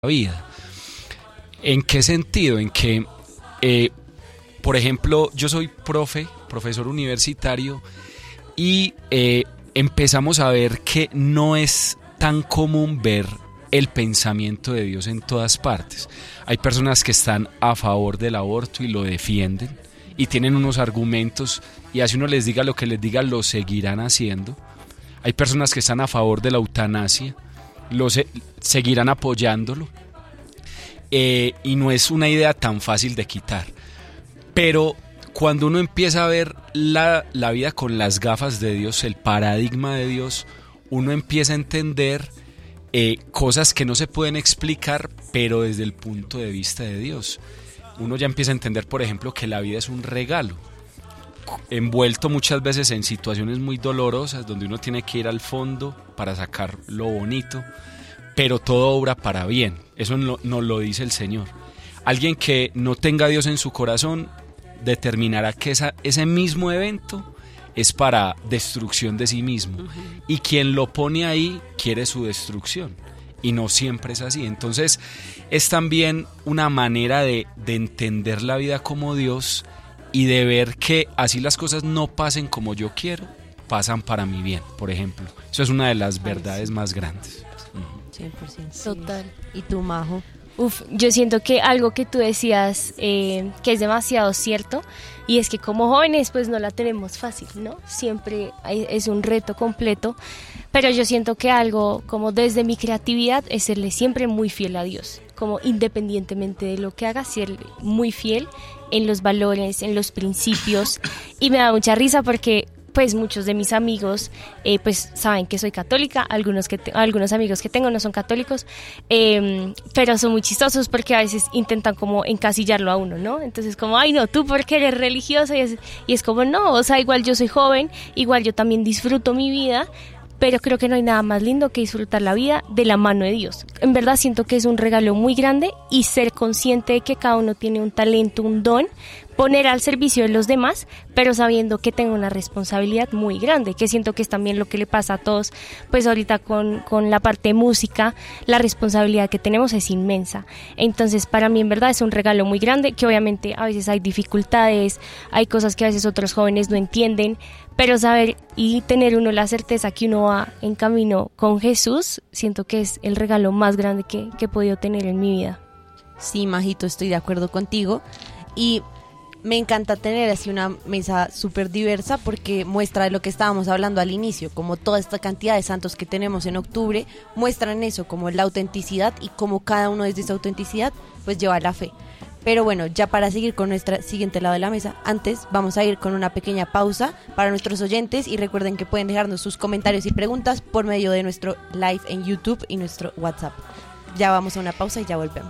vida. ¿En qué sentido? En que, por ejemplo, yo soy profesor universitario y empezamos a ver que no es tan común ver el pensamiento de Dios en todas partes. Hay personas que están a favor del aborto y lo defienden y tienen unos argumentos, y así uno les diga lo que les diga, lo seguirán haciendo. Hay personas que están a favor de la eutanasia, seguirán apoyándolo, y no es una idea tan fácil de quitar. Pero cuando uno empieza a ver la vida con las gafas de Dios, el paradigma de Dios, uno empieza a entender cosas que no se pueden explicar, pero desde el punto de vista de Dios. Uno ya empieza a entender, por ejemplo, que la vida es un regalo, envuelto muchas veces en situaciones muy dolorosas, donde uno tiene que ir al fondo para sacar lo bonito, pero todo obra para bien. Eso nos lo dice el Señor. Alguien que no tenga a Dios en su corazón determinará que ese mismo evento es para destrucción de sí mismo, y quien lo pone ahí quiere su destrucción, y no siempre es así. Entonces es también una manera de entender la vida como Dios, y de ver que así las cosas no pasen como yo quiero, pasan para mi bien, por ejemplo. Eso es una de las verdades más grandes. 100%. Total. ¿Y tú, Majo? Yo siento que algo que tú decías que es demasiado cierto, y es que como jóvenes pues no la tenemos fácil, ¿no? Siempre es un reto completo, pero yo siento que algo como desde mi creatividad es serle siempre muy fiel a Dios, como independientemente de lo que haga, ser muy fiel en los valores, en los principios. Y me da mucha risa porque pues muchos de mis amigos pues saben que soy católica, algunos amigos que tengo no son católicos, pero son muy chistosos porque a veces intentan como encasillarlo a uno, ¿no? Entonces como, ay no, tú porque eres religiosa, y es como, no, o sea, igual yo soy joven, igual yo también disfruto mi vida, pero creo que no hay nada más lindo que disfrutar la vida de la mano de Dios. En verdad siento que es un regalo muy grande, y ser consciente de que cada uno tiene un talento, un don, poner al servicio de los demás, pero sabiendo que tengo una responsabilidad muy grande, que siento que es también lo que le pasa a todos, pues ahorita con la parte de música, la responsabilidad que tenemos es inmensa. Entonces para mí en verdad es un regalo muy grande, que obviamente a veces hay dificultades, hay cosas que a veces otros jóvenes no entienden, pero saber y tener uno la certeza que uno va en camino con Jesús, siento que es el regalo más grande que he podido tener en mi vida. Sí, Majito, estoy de acuerdo contigo, y me encanta tener así una mesa súper diversa, porque muestra de lo que estábamos hablando al inicio, como toda esta cantidad de santos que tenemos en octubre, muestran eso, como la autenticidad, y como cada uno desde esa autenticidad pues lleva la fe. Pero bueno, ya para seguir con nuestra siguiente lado de la mesa, antes vamos a ir con una pequeña pausa para nuestros oyentes, y recuerden que pueden dejarnos sus comentarios y preguntas por medio de nuestro live en YouTube y nuestro WhatsApp. Ya vamos a una pausa y ya volvemos.